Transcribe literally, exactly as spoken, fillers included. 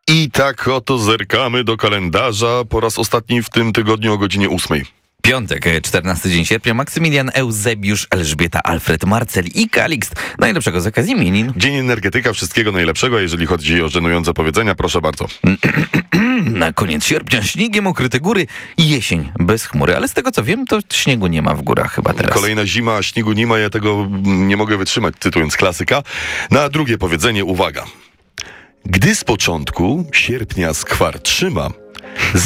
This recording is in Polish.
I tak oto zerkamy do kalendarza po raz ostatni w tym tygodniu o godzinie ósmej. Piątek, czternasty dzień sierpnia, Maksymilian, Eusebiusz, Elżbieta, Alfred, Marcel i Kalikst. Najlepszego z okazji imienin. Dzień energetyka, wszystkiego najlepszego, a jeżeli chodzi o żenujące powiedzenia, proszę bardzo. Na koniec sierpnia śniegiem okryte góry i jesień bez chmury, ale z tego co wiem, to śniegu nie ma w górach chyba teraz. Kolejna zima, a śniegu nie ma, ja tego nie mogę wytrzymać, cytując klasyka. Na drugie powiedzenie, uwaga. Gdy z początku sierpnia skwar trzyma,